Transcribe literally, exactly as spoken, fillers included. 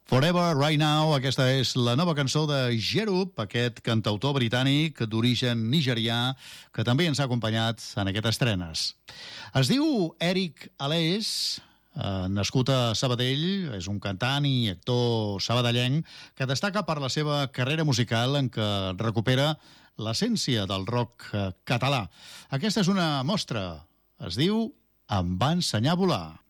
Forever Right Now, aquesta és la nova cançó de Jerup, aquest cantautor britànic d'origen nigerià que també ens ha acompanyat en aquestes estrenes. Es diu Eric Alés, eh, nascut a Sabadell, és un cantant i actor sabadellenc que destaca per la seva carrera musical en què recupera l'essència del rock català. Aquesta és una mostra, es diu Em va ensenyar a volar.